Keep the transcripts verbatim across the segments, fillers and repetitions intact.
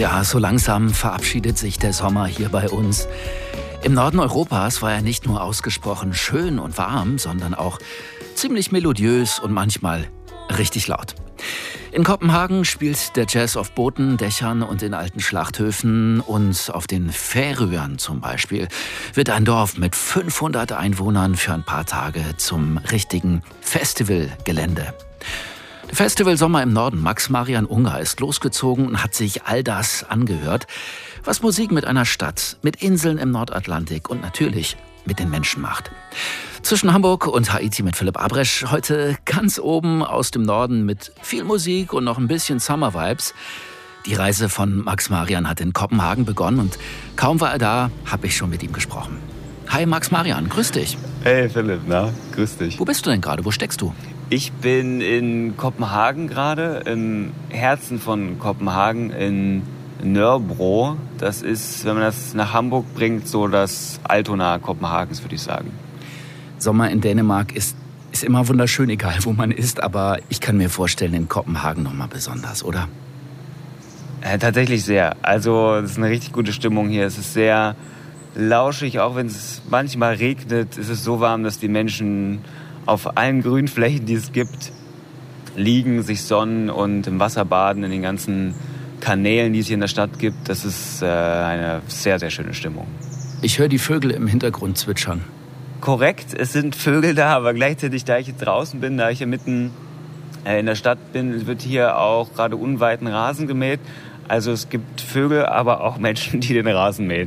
Ja, so langsam verabschiedet sich der Sommer hier bei uns. Im Norden Europas war er nicht nur ausgesprochen schön und warm, sondern auch ziemlich melodiös und manchmal richtig laut. In Kopenhagen spielt der Jazz auf Booten, Dächern und in alten Schlachthöfen. Und auf den Färöern zum Beispiel wird ein Dorf mit fünfhundert Einwohnern für ein paar Tage zum richtigen Festivalgelände. Der Festival Sommer im Norden, Max Marian Unger, ist losgezogen und hat sich all das angehört, was Musik mit einer Stadt, mit Inseln im Nordatlantik und natürlich mit den Menschen macht. Zwischen Hamburg und Haiti mit Philipp Abresch, heute ganz oben aus dem Norden mit viel Musik und noch ein bisschen Summer Vibes. Die Reise von Max Marian hat in Kopenhagen begonnen und kaum war er da, habe ich schon mit ihm gesprochen. Hi Max Marian, grüß dich. Hey Philipp, na, grüß dich. Wo bist du denn gerade? Wo steckst du? Ich bin in Kopenhagen gerade, im Herzen von Kopenhagen, in Nørrebro. Das ist, wenn man das nach Hamburg bringt, so das Altona Kopenhagens, würde ich sagen. Sommer in Dänemark ist, ist immer wunderschön, egal wo man ist. Aber ich kann mir vorstellen, in Kopenhagen nochmal besonders, oder? Äh, tatsächlich sehr. Also es ist eine richtig gute Stimmung hier. Es ist sehr lauschig, auch wenn es manchmal regnet. Es ist so warm, dass die Menschen auf allen Grünflächen, die es gibt, liegen, sich sonnen und im Wasser baden, in den ganzen Kanälen, die es hier in der Stadt gibt. Das ist äh, eine sehr, sehr schöne Stimmung. Ich höre die Vögel im Hintergrund zwitschern. Korrekt, es sind Vögel da, aber gleichzeitig, da ich hier draußen bin, da ich hier mitten äh, in der Stadt bin, wird hier auch gerade unweit ein Rasen gemäht. Also es gibt Vögel, aber auch Menschen, die den Rasen mähen.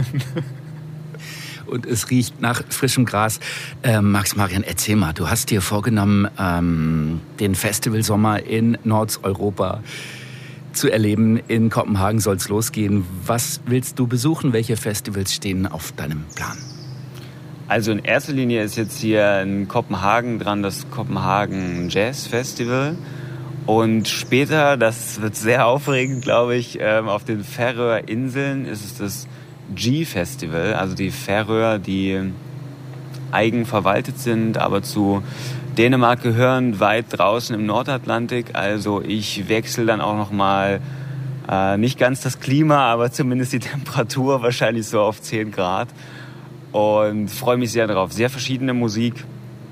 Und es riecht nach frischem Gras. Ähm, Max Marian, erzähl mal, du hast dir vorgenommen, ähm, den Festivalsommer in Nordeuropa zu erleben. In Kopenhagen soll es losgehen. Was willst du besuchen? Welche Festivals stehen auf deinem Plan? Also in erster Linie ist jetzt hier in Kopenhagen dran das Kopenhagen Jazz Festival. Und später, das wird sehr aufregend, glaube ich, auf den Færøer-Inseln ist es das G-Festival. Also die Färöer, die eigen verwaltet sind, aber zu Dänemark gehören, weit draußen im Nordatlantik. Also ich wechsle dann auch nochmal äh, nicht ganz das Klima, aber zumindest die Temperatur, wahrscheinlich so auf zehn Grad. Und freue mich sehr darauf. Sehr verschiedene Musik.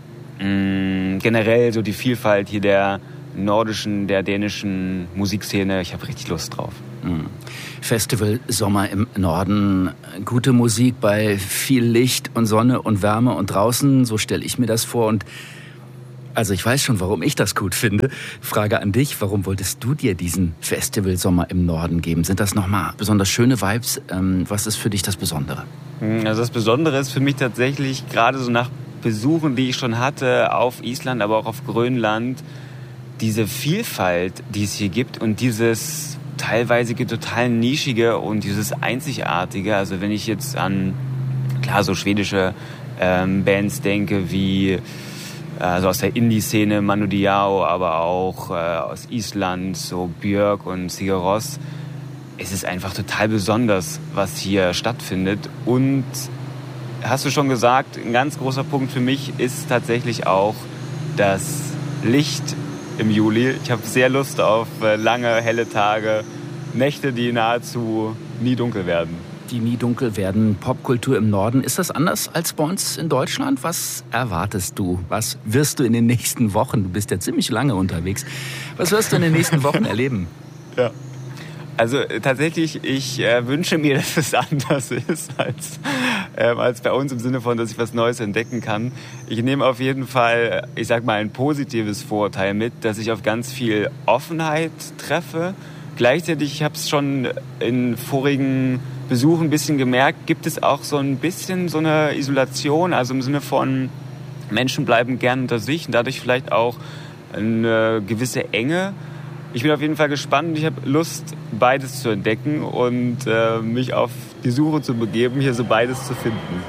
Mm, generell so die Vielfalt hier der nordischen, der dänischen Musikszene. Ich habe richtig Lust drauf. Mhm. Festival Sommer im Norden. Gute Musik bei viel Licht und Sonne und Wärme und draußen. So stelle ich mir das vor. Und also ich weiß schon, warum ich das gut finde. Frage an dich, warum wolltest du dir diesen Festival Sommer im Norden geben? Sind das nochmal besonders schöne Vibes? Ähm, was ist für dich das Besondere? Also das Besondere ist für mich tatsächlich, gerade so nach Besuchen, die ich schon hatte, auf Island, aber auch auf Grönland, diese Vielfalt, die es hier gibt und dieses teilweise total nischige und dieses Einzigartige. Also wenn ich jetzt an, klar, so schwedische ähm, Bands denke, wie also aus der Indie-Szene Manu Diao, aber auch äh, aus Island, so Björk und Sigur Rós. Es ist einfach total besonders, was hier stattfindet. Und hast du schon gesagt, ein ganz großer Punkt für mich ist tatsächlich auch das Licht im Juli. Ich habe sehr Lust auf äh, lange, helle Tage, Nächte, die nahezu nie dunkel werden. Die nie dunkel werden. Popkultur im Norden. Ist das anders als bei uns in Deutschland? Was erwartest du? Was wirst du in den nächsten Wochen? Du bist ja ziemlich lange unterwegs. Was wirst du in den nächsten Wochen erleben? Ja. Also äh, tatsächlich, ich äh, wünsche mir, dass es anders ist als, äh, als bei uns im Sinne von, dass ich was Neues entdecken kann. Ich nehme auf jeden Fall, ich sag mal, ein positives Vorurteil mit, dass ich auf ganz viel Offenheit treffe. Gleichzeitig, ich habe es schon in vorigen Besuchen ein bisschen gemerkt, gibt es auch so ein bisschen so eine Isolation, also im Sinne von Menschen bleiben gern unter sich und dadurch vielleicht auch eine gewisse Enge. Ich bin auf jeden Fall gespannt und ich habe Lust, beides zu entdecken und äh, mich auf die Suche zu begeben, hier so beides zu finden.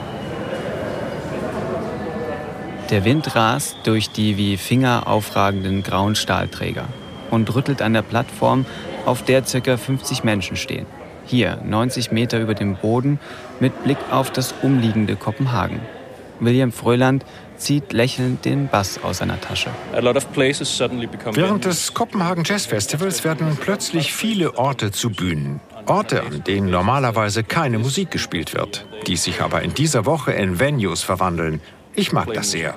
Der Wind rast durch die wie Finger aufragenden grauen Stahlträger und rüttelt an der Plattform, auf der ca. fünfzig Menschen stehen. Hier, neunzig Meter über dem Boden, mit Blick auf das umliegende Kopenhagen. William Frøland zieht lächelnd den Bass aus seiner Tasche. Während des Copenhagen Jazz Festivals werden plötzlich viele Orte zu Bühnen. Orte, an denen normalerweise keine Musik gespielt wird, die sich aber in dieser Woche in Venues verwandeln. Ich mag das sehr.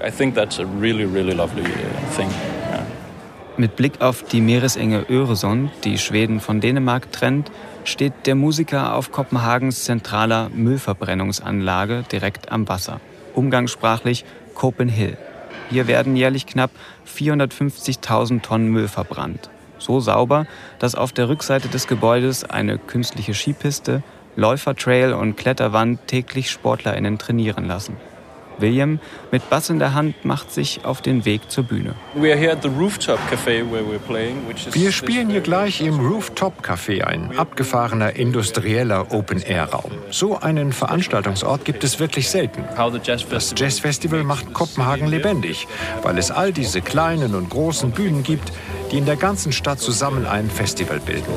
Mit Blick auf die meeresenge Öresund, die Schweden von Dänemark trennt, steht der Musiker auf Kopenhagens zentraler Müllverbrennungsanlage direkt am Wasser. Umgangssprachlich Copenhill. Hier werden jährlich knapp vierhundertfünfzigtausend Tonnen Müll verbrannt. So sauber, dass auf der Rückseite des Gebäudes eine künstliche Skipiste, Läufertrail und Kletterwand täglich SportlerInnen trainieren lassen. William, mit Bass in der Hand, macht sich auf den Weg zur Bühne. Wir spielen hier gleich im Rooftop Café, ein abgefahrener industrieller Open-Air-Raum. So einen Veranstaltungsort gibt es wirklich selten. Das Jazzfestival macht Kopenhagen lebendig, weil es all diese kleinen und großen Bühnen gibt, die in der ganzen Stadt zusammen ein Festival bilden.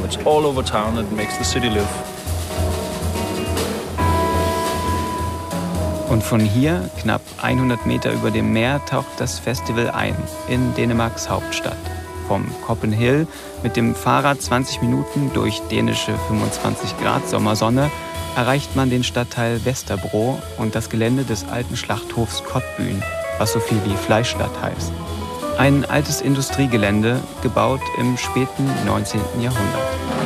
Und von hier, knapp hundert Meter über dem Meer, taucht das Festival ein, in Dänemarks Hauptstadt. Vom Copenhill mit dem Fahrrad zwanzig Minuten durch dänische fünfundzwanzig Grad Sommersonne erreicht man den Stadtteil Vesterbro und das Gelände des alten Schlachthofs Kottbyen, was so viel wie Fleischstadt heißt. Ein altes Industriegelände, gebaut im späten neunzehnten Jahrhundert.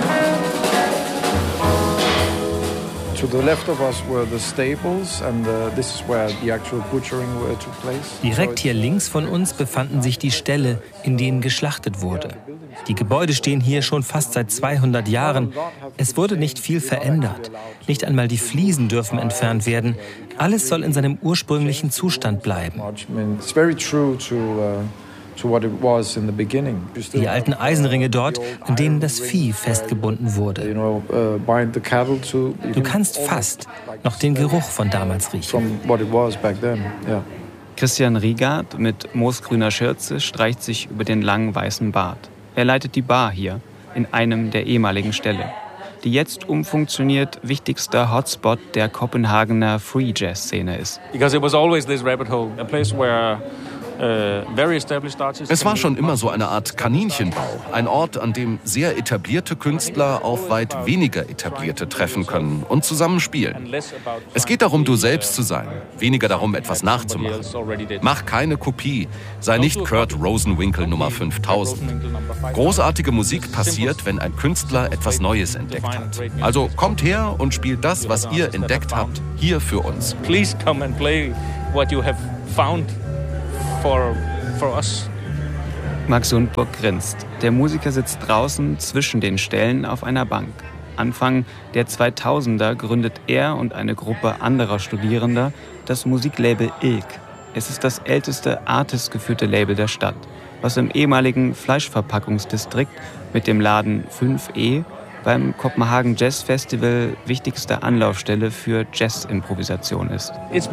Direkt hier links von uns befanden sich die Ställe, in denen geschlachtet wurde. Die Gebäude stehen hier schon fast seit zweihundert Jahren. Es wurde nicht viel verändert. Nicht einmal die Fliesen dürfen entfernt werden. Alles soll in seinem ursprünglichen Zustand bleiben. Die alten Eisenringe dort, an denen das Vieh festgebunden wurde. Du kannst fast noch den Geruch von damals riechen. Christian Riegard mit moosgrüner Schürze streicht sich über den langen weißen Bart. Er leitet die Bar hier, in einem der ehemaligen Ställe. Die jetzt umfunktioniert wichtigster Hotspot der Kopenhagener Free Jazz Szene ist. Because it was always this rabbit hole, a place where Es war schon immer so eine Art Kaninchenbau, ein Ort, an dem sehr etablierte Künstler auf weit weniger etablierte treffen können und zusammen spielen. Es geht darum, du selbst zu sein, weniger darum, etwas nachzumachen. Mach keine Kopie, sei nicht Kurt Rosenwinkel Nummer fünftausend. Großartige Musik passiert, wenn ein Künstler etwas Neues entdeckt hat. Also kommt her und spielt das, was ihr entdeckt habt, hier für uns. Please come and play what you have found. For, for us. Max Sundburg grinst. Der Musiker sitzt draußen zwischen den Ställen auf einer Bank. Anfang der zweitausender gründet er und eine Gruppe anderer Studierender das Musiklabel Ilk. Es ist das älteste Artist-geführte Label der Stadt, was im ehemaligen Fleischverpackungsdistrikt mit dem Laden fünf E beim Copenhagen Jazz Festival wichtigste Anlaufstelle für Jazz-Improvisation ist. Es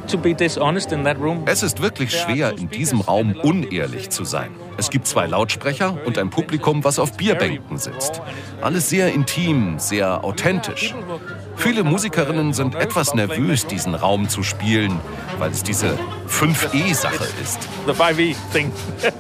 ist wirklich schwer, in diesem Raum unehrlich zu sein. Es gibt zwei Lautsprecher und ein Publikum, was auf Bierbänken sitzt. Alles sehr intim, sehr authentisch. Viele Musikerinnen sind etwas nervös, diesen Raum zu spielen, weil es diese fünf E Sache ist. The five E thing.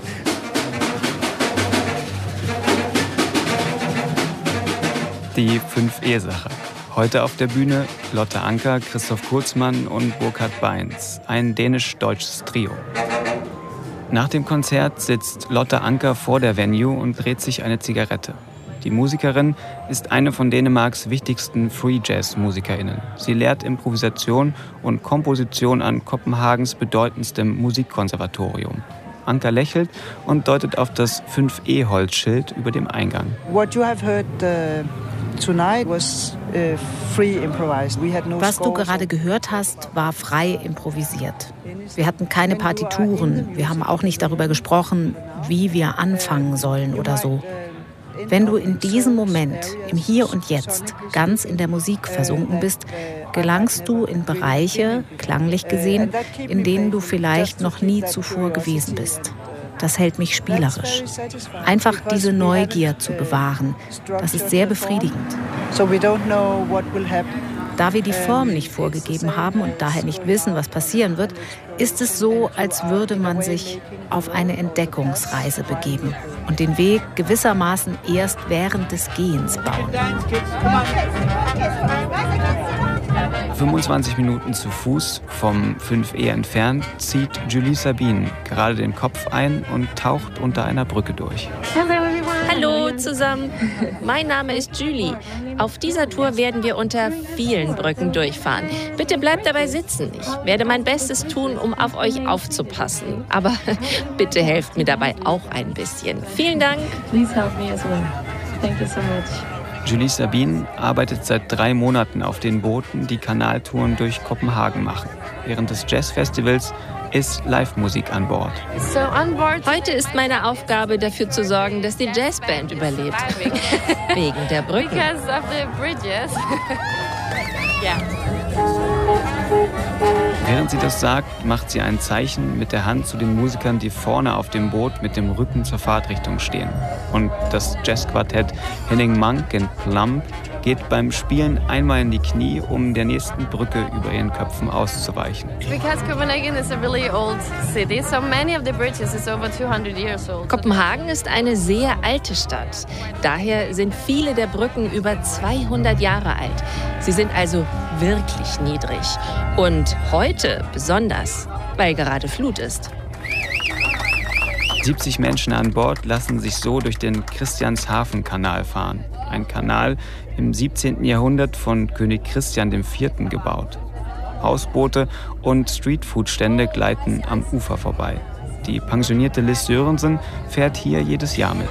Die fünf E Sache. Heute auf der Bühne Lotte Anker, Christoph Kurzmann und Burkhard Beins, ein dänisch-deutsches Trio. Nach dem Konzert sitzt Lotte Anker vor der Venue und dreht sich eine Zigarette. Die Musikerin ist eine von Dänemarks wichtigsten Free-Jazz-MusikerInnen. Sie lehrt Improvisation und Komposition an Kopenhagens bedeutendstem Musikkonservatorium. Anker lächelt und deutet auf das fünf E Holzschild über dem Eingang. What you have heard, uh Was du gerade gehört hast, war frei improvisiert. Wir hatten keine Partituren, wir haben auch nicht darüber gesprochen, wie wir anfangen sollen oder so. Wenn du in diesem Moment, im Hier und Jetzt, ganz in der Musik versunken bist, gelangst du in Bereiche, klanglich gesehen, in denen du vielleicht noch nie zuvor gewesen bist. Das hält mich spielerisch. Einfach diese Neugier zu bewahren, das ist sehr befriedigend. Da wir die Form nicht vorgegeben haben und daher nicht wissen, was passieren wird, ist es so, als würde man sich auf eine Entdeckungsreise begeben und den Weg gewissermaßen erst während des Gehens bauen. fünfundzwanzig Minuten zu Fuß vom fünf E entfernt zieht Julie Sabine gerade den Kopf ein und taucht unter einer Brücke durch. Hallo zusammen, mein Name ist Julie. Auf dieser Tour werden wir unter vielen Brücken durchfahren. Bitte bleibt dabei sitzen. Ich werde mein Bestes tun, um auf euch aufzupassen. Aber bitte helft mir dabei auch ein bisschen. Vielen Dank. Please help me as well. Thank you so much. Julie Sabine arbeitet seit drei Monaten auf den Booten, die Kanaltouren durch Kopenhagen machen. Während des Jazzfestivals ist Live-Musik an Bord. So on board. Heute ist meine Aufgabe, dafür zu sorgen, dass die Jazzband überlebt. Wegen der Brücken. Because of the bridges. Yeah. Während sie das sagt, macht sie ein Zeichen mit der Hand zu den Musikern, die vorne auf dem Boot mit dem Rücken zur Fahrtrichtung stehen. Und das Jazzquartett Henning Monk and Plumb geht beim Spielen einmal in die Knie, um der nächsten Brücke über ihren Köpfen auszuweichen. Kopenhagen ist eine sehr alte Stadt. Daher sind viele der Brücken über zweihundert Jahre alt. Sie sind also wirklich niedrig. Und heute besonders, weil gerade Flut ist. siebzig Menschen an Bord lassen sich so durch den Christianshafen-Kanal fahren. Ein Kanal im siebzehnten Jahrhundert von König Christian der Vierte gebaut. Hausboote und Streetfood-Stände gleiten am Ufer vorbei. Die pensionierte Liz Sörensen fährt hier jedes Jahr mit.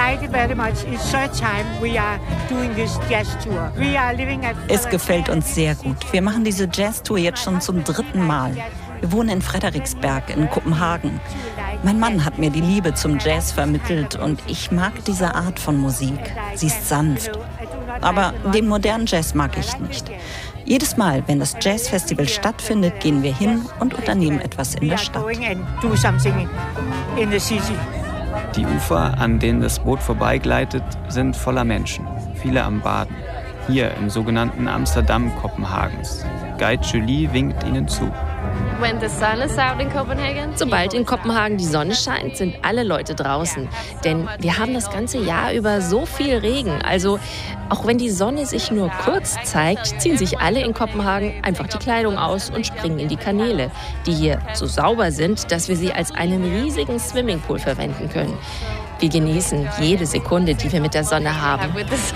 Es gefällt uns sehr gut. Wir machen diese Jazztour jetzt schon zum dritten Mal. Wir wohnen in Frederiksberg in Kopenhagen. Mein Mann hat mir die Liebe zum Jazz vermittelt und ich mag diese Art von Musik. Sie ist sanft. Aber den modernen Jazz mag ich nicht. Jedes Mal, wenn das Jazzfestival stattfindet, gehen wir hin und unternehmen etwas in der Stadt. Die Ufer, an denen das Boot vorbeigleitet, sind voller Menschen. Viele am Baden. Hier im sogenannten Amsterdam Kopenhagens. Guide Julie winkt ihnen zu. Sobald in Kopenhagen die Sonne scheint, sind alle Leute draußen. Denn wir haben das ganze Jahr über so viel Regen. Also auch wenn die Sonne sich nur kurz zeigt, ziehen sich alle in Kopenhagen einfach die Kleidung aus und springen in die Kanäle, die hier so sauber sind, dass wir sie als einen riesigen Swimmingpool verwenden können. Wir genießen jede Sekunde, die wir mit der Sonne haben.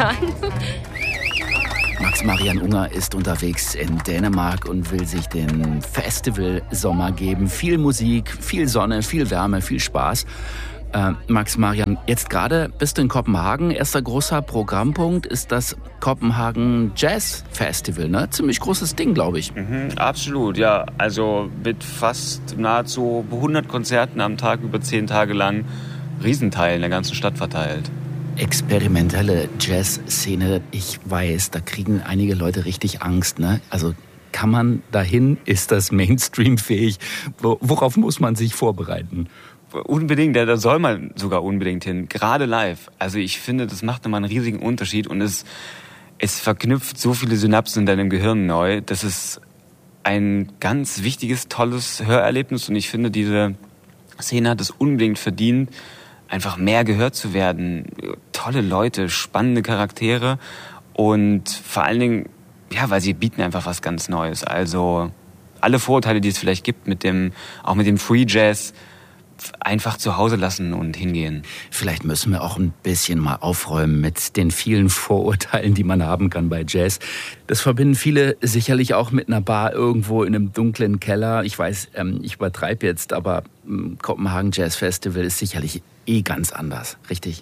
Max-Marian Unger ist unterwegs in Dänemark und will sich den Festival-Sommer geben. Viel Musik, viel Sonne, viel Wärme, viel Spaß. Äh, Max-Marian, jetzt gerade bist du in Kopenhagen. Erster großer Programmpunkt ist das Kopenhagen Jazz Festival, ne? Ziemlich großes Ding, glaube ich. Mhm, absolut, ja. Also mit fast nahezu hundert Konzerten am Tag über zehn Tage lang. Riesenteil in der ganzen Stadt verteilt. Experimentelle Jazz-Szene, ich weiß, da kriegen einige Leute richtig Angst, ne? Also kann man dahin? Ist das Mainstream-fähig? Worauf muss man sich vorbereiten? Unbedingt, da soll man sogar unbedingt hin, gerade live. Also ich finde, das macht nochmal einen riesigen Unterschied und es, es verknüpft so viele Synapsen in deinem Gehirn neu. Das ist ein ganz wichtiges, tolles Hörerlebnis und ich finde, diese Szene hat es unbedingt verdient, einfach mehr gehört zu werden. Tolle Leute, spannende Charaktere und vor allen Dingen, ja, weil sie bieten einfach was ganz Neues. Also alle Vorurteile, die es vielleicht gibt, mit dem, auch mit dem Free Jazz, einfach zu Hause lassen und hingehen. Vielleicht müssen wir auch ein bisschen mal aufräumen mit den vielen Vorurteilen, die man haben kann bei Jazz. Das verbinden viele sicherlich auch mit einer Bar irgendwo in einem dunklen Keller. Ich weiß, ich übertreibe jetzt, aber Kopenhagen Jazz Festival ist sicherlich eh ganz anders, richtig?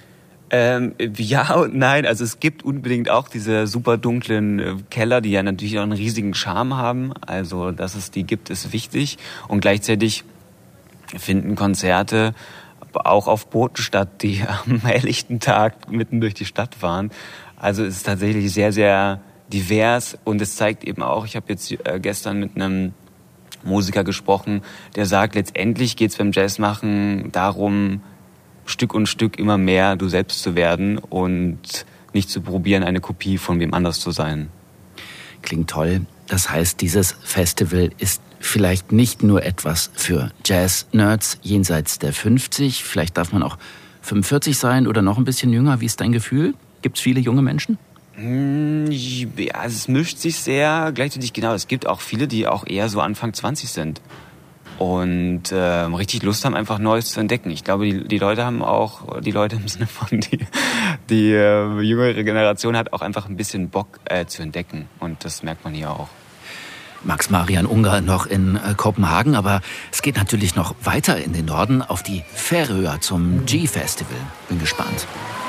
Ähm, ja und nein. Also es gibt unbedingt auch diese super dunklen Keller, die ja natürlich auch einen riesigen Charme haben. Also dass es die gibt, ist wichtig. Und gleichzeitig finden Konzerte auch auf Booten statt, die am helllichten Tag mitten durch die Stadt fahren. Also es ist tatsächlich sehr, sehr divers und es zeigt eben auch, ich habe jetzt gestern mit einem Musiker gesprochen, der sagt, letztendlich geht es beim Jazzmachen darum, Stück und Stück immer mehr du selbst zu werden und nicht zu probieren, eine Kopie von wem anders zu sein. Klingt toll. Das heißt, dieses Festival ist vielleicht nicht nur etwas für Jazz-Nerds jenseits der fünfzig. Vielleicht darf man auch fünfundvierzig sein oder noch ein bisschen jünger. Wie ist dein Gefühl? Gibt es viele junge Menschen? Ja, es mischt sich sehr. Gleichzeitig, genau, es gibt auch viele, die auch eher so Anfang zwanzig sind. Und äh, richtig Lust haben, einfach Neues zu entdecken. Ich glaube, die, die Leute haben auch, die Leute im Sinne von, die, die äh, jüngere Generation hat auch einfach ein bisschen Bock äh, zu entdecken. Und das merkt man hier auch. Max Marian Unger noch in äh, Kopenhagen, aber es geht natürlich noch weiter in den Norden auf die Färöer zum G-Festival. Bin gespannt.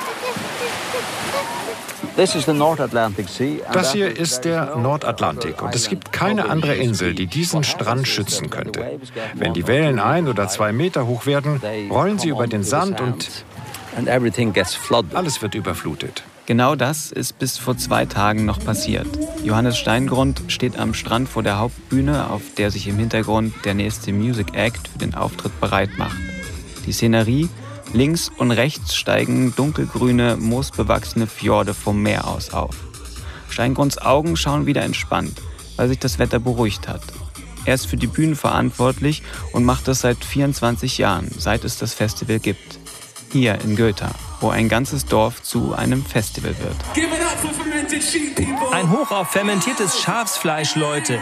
Das hier ist der Nordatlantik und es gibt keine andere Insel, die diesen Strand schützen könnte. Wenn die Wellen ein oder zwei Meter hoch werden, rollen sie über den Sand und alles wird überflutet. Genau das ist bis vor zwei Tagen noch passiert. Johannes Steingrund steht am Strand vor der Hauptbühne, auf der sich im Hintergrund der nächste Music Act für den Auftritt bereit macht. Die Szenerie: links und rechts steigen dunkelgrüne, moosbewachsene Fjorde vom Meer aus auf. Steingrunds Augen schauen wieder entspannt, weil sich das Wetter beruhigt hat. Er ist für die Bühne verantwortlich und macht das seit vierundzwanzig Jahren, seit es das Festival gibt. Hier in Göta, wo ein ganzes Dorf zu einem Festival wird. Ein Hoch auf fermentiertes Schafsfleisch, Leute.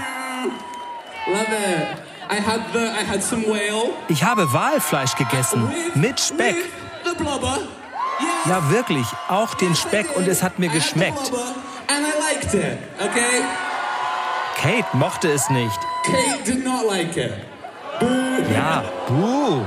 Ich habe Walfleisch gegessen, mit Speck. Ja, wirklich, auch den Speck, und es hat mir geschmeckt. Kate mochte es nicht. Ja, buh.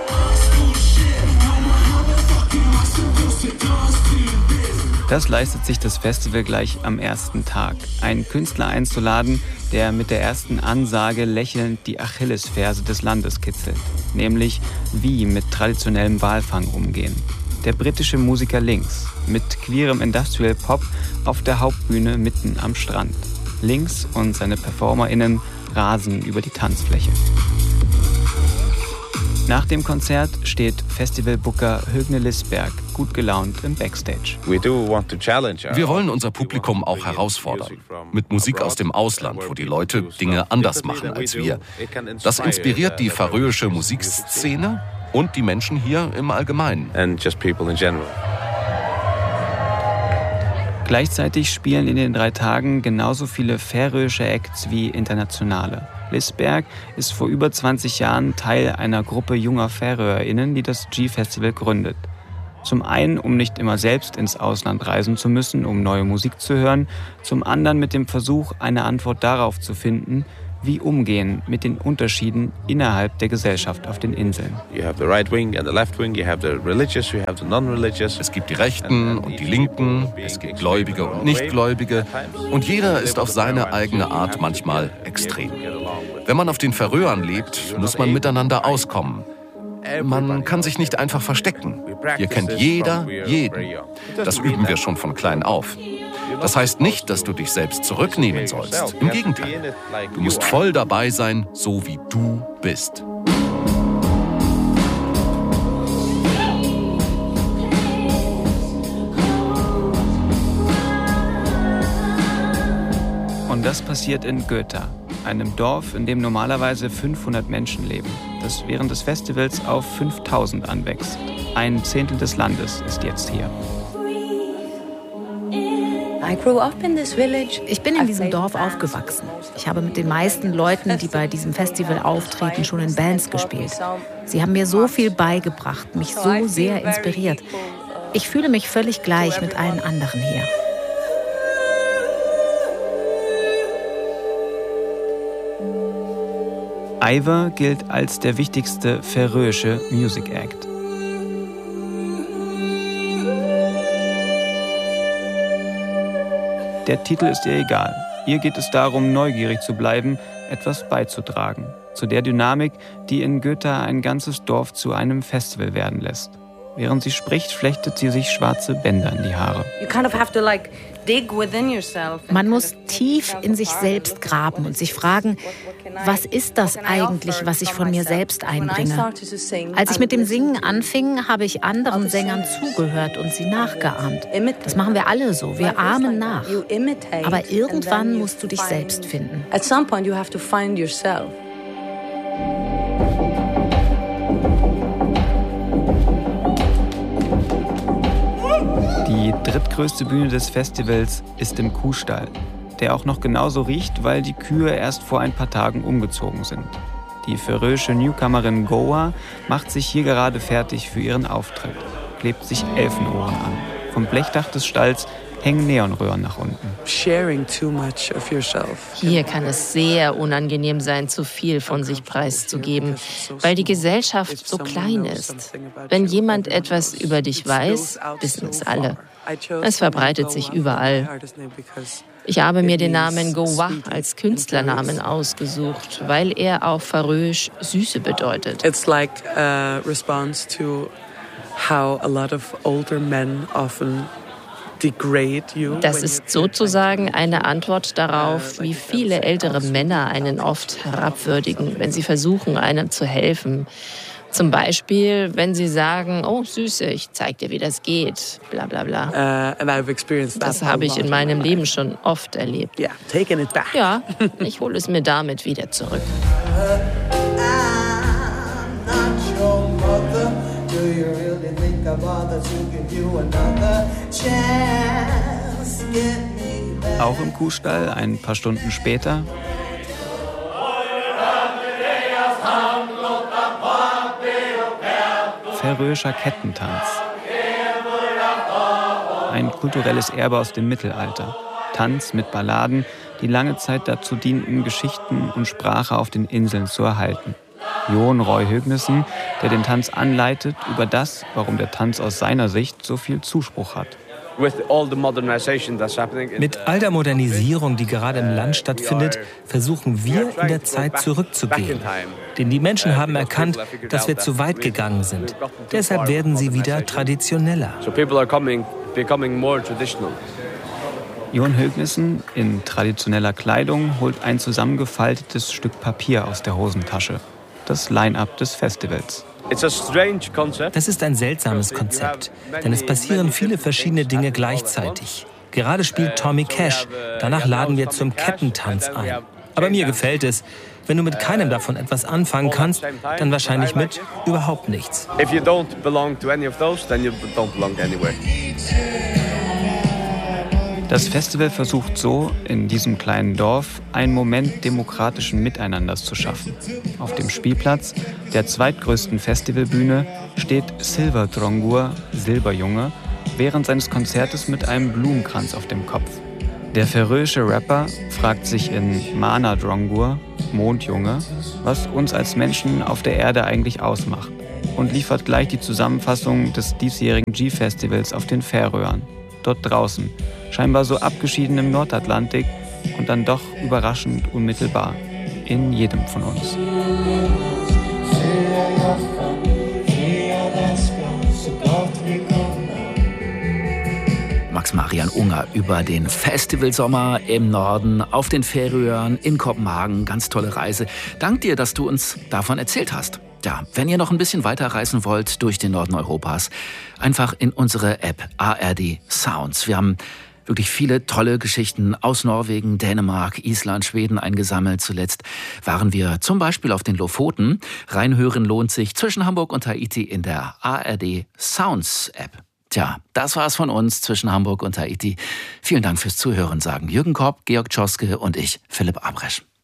Das leistet sich das Festival gleich am ersten Tag. Einen Künstler einzuladen, der mit der ersten Ansage lächelnd die Achillesferse des Landes kitzelt. Nämlich, wie mit traditionellem Walfang umgehen. Der britische Musiker Lynx mit queerem Industrial Pop auf der Hauptbühne mitten am Strand. Lynx und seine PerformerInnen rasen über die Tanzfläche. Nach dem Konzert steht Festivalbooker Högne Lisberg gut gelaunt im Backstage. Wir wollen unser Publikum auch herausfordern. Mit Musik aus dem Ausland, wo die Leute Dinge anders machen als wir. Das inspiriert die färöische Musikszene und die Menschen hier im Allgemeinen. Gleichzeitig spielen in den drei Tagen genauso viele färöische Acts wie internationale. Lisberg ist vor über zwanzig Jahren Teil einer Gruppe junger FäröerInnen, die das G-Festival gründet. Zum einen, um nicht immer selbst ins Ausland reisen zu müssen, um neue Musik zu hören. Zum anderen mit dem Versuch, eine Antwort darauf zu finden, wie umgehen mit den Unterschieden innerhalb der Gesellschaft auf den Inseln. Es gibt die Rechten und die Linken, es gibt Gläubige und Nichtgläubige und jeder ist auf seine eigene Art manchmal extrem. Wenn man auf den Färöern lebt, muss man miteinander auskommen. Man kann sich nicht einfach verstecken. Hier kennt jeder jeden. Das üben wir schon von klein auf. Das heißt nicht, dass du dich selbst zurücknehmen sollst. Im Gegenteil. Du musst voll dabei sein, so wie du bist. Und das passiert in Göta, einem Dorf, in dem normalerweise fünfhundert Menschen leben, das während des Festivals auf fünftausend anwächst. Ein Zehntel des Landes ist jetzt hier. Ich bin in diesem Dorf aufgewachsen. Ich habe mit den meisten Leuten, die bei diesem Festival auftreten, schon in Bands gespielt. Sie haben mir so viel beigebracht, mich so sehr inspiriert. Ich fühle mich völlig gleich mit allen anderen hier. Ivar gilt als der wichtigste färöische Music Act. Der Titel ist ihr egal. Ihr geht es darum, neugierig zu bleiben, etwas beizutragen. Zu der Dynamik, die in Göta ein ganzes Dorf zu einem Festival werden lässt. Während sie spricht, flechtet sie sich schwarze Bänder in die Haare. Man muss tief in sich selbst graben und sich fragen, was ist das eigentlich, was ich von mir selbst einbringe? Als ich mit dem Singen anfing, habe ich anderen Sängern zugehört und sie nachgeahmt. Das machen wir alle so, wir ahmen nach. Aber irgendwann musst du dich selbst finden. Die drittgrößte Bühne des Festivals ist im Kuhstall, der auch noch genauso riecht, weil die Kühe erst vor ein paar Tagen umgezogen sind. Die färöische Newcomerin Goa macht sich hier gerade fertig für ihren Auftritt, klebt sich Elfenohren an. Vom Blechdach des Stalls hängen Neonröhren nach unten. Hier kann es sehr unangenehm sein, zu viel von sich preiszugeben, weil die Gesellschaft so klein ist. Wenn jemand etwas über dich weiß, wissen es alle. Es verbreitet sich überall. Ich habe mir den Namen Gowa als Künstlernamen ausgesucht, weil er auf Färöisch Süße bedeutet. It's like a response to how a lot of older men often degrade you. Das ist sozusagen eine Antwort darauf, wie viele ältere Männer einen oft herabwürdigen, wenn sie versuchen, einem zu helfen. Zum Beispiel, wenn sie sagen, oh Süße, ich zeig dir, wie das geht, bla bla bla. Das habe ich in meinem Leben schon oft erlebt. Ja, ich hole es mir damit wieder zurück. Auch im Kuhstall, ein paar Stunden später, färöischer Kettentanz. Ein kulturelles Erbe aus dem Mittelalter. Tanz mit Balladen, die lange Zeit dazu dienten, Geschichten und Sprache auf den Inseln zu erhalten. Jon Roy Høgnissen, der den Tanz anleitet, über das, warum der Tanz aus seiner Sicht so viel Zuspruch hat. Mit all der Modernisierung, die gerade im Land stattfindet, versuchen wir, in der Zeit zurückzugehen. Denn die Menschen haben erkannt, dass wir zu weit gegangen sind. Deshalb werden sie wieder traditioneller. Jon Høgnissen in traditioneller Kleidung holt ein zusammengefaltetes Stück Papier aus der Hosentasche. Das Line-up des Festivals. Das ist ein seltsames Konzept, denn es passieren viele verschiedene Dinge gleichzeitig. Gerade spielt Tommy Cash, danach laden wir zum Kettentanz ein. Aber mir gefällt es. Wenn du mit keinem davon etwas anfangen kannst, dann wahrscheinlich mit überhaupt nichts. Das Festival versucht so, in diesem kleinen Dorf, einen Moment demokratischen Miteinanders zu schaffen. Auf dem Spielplatz, der zweitgrößten Festivalbühne, steht Silver Drongur, Silberjunge, während seines Konzertes mit einem Blumenkranz auf dem Kopf. Der färöische Rapper fragt sich in Mana Drongur, Mondjunge, was uns als Menschen auf der Erde eigentlich ausmacht, und liefert gleich die Zusammenfassung des diesjährigen G-Festivals auf den Färöern. Dort draußen, scheinbar so abgeschieden im Nordatlantik und dann doch überraschend unmittelbar in jedem von uns. Max Marian Unger über den Festivalsommer im Norden, auf den Färöern, in Kopenhagen. Ganz tolle Reise. Dank dir, dass du uns davon erzählt hast. Ja, wenn ihr noch ein bisschen weiter reisen wollt durch den Norden Europas, einfach in unsere App A R D Sounds. Wir haben wirklich viele tolle Geschichten aus Norwegen, Dänemark, Island, Schweden eingesammelt. Zuletzt waren wir zum Beispiel auf den Lofoten. Reinhören lohnt sich zwischen Hamburg und Tahiti in der A R D Sounds App. Tja, das war's von uns zwischen Hamburg und Tahiti. Vielen Dank fürs Zuhören, sagen Jürgen Korb, Georg Tschoske und ich, Philipp Abresch.